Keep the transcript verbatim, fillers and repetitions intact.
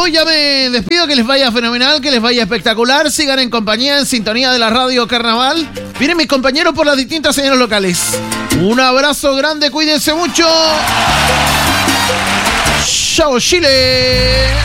voy, ya me despido, que les vaya fenomenal, que les vaya espectacular, sigan en compañía, en sintonía de la Radio Carnaval. Vienen mis compañeros por las distintas señales locales. Un abrazo grande, cuídense mucho. ¡Chao, Chile!